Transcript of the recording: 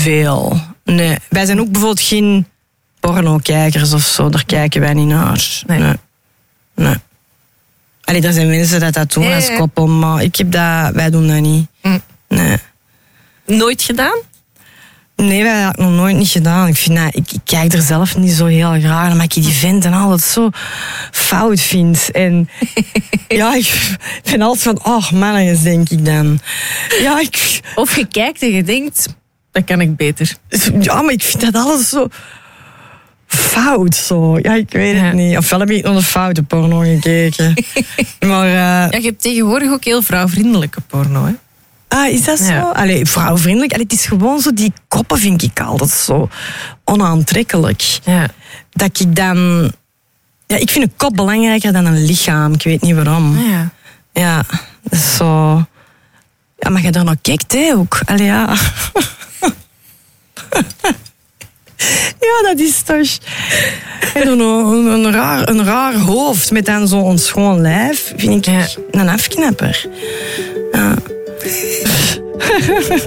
veel. Nee. Wij zijn ook bijvoorbeeld geen pornokijkers of zo. Daar kijken wij niet naar. Nee. Allee, er zijn mensen dat doen als koppel, maar wij doen dat niet. Nee. Nooit gedaan? Nee, wij hebben dat nog nooit niet gedaan. Ik kijk er zelf niet zo heel graag, maar ik die vent en al dat zo fout vind. En ja, ik ben altijd van, oh mannetjes, denk ik dan. Ja, Of je kijkt en je denkt, dat kan ik beter. Ja, maar ik vind dat alles zo fout, zo. Ja, ik weet het niet. Ofwel heb ik nog een foute porno gekeken. Maar je hebt tegenwoordig ook heel vrouwvriendelijke porno, hè? Ah, is dat zo? Ja. Allee, vrouwvriendelijk. Allee, het is gewoon zo, die koppen vind ik altijd zo onaantrekkelijk. Ja. Dat ik dan... Ja, ik vind een kop belangrijker dan een lichaam. Ik weet niet waarom. Ja, dat is zo... Ja, maar je er nog kijkt, hè, ook. Allee, ja. Ja, dat is toch... Een raar hoofd met dan zo'n schoon lijf, vind ik een afknapper. Ja.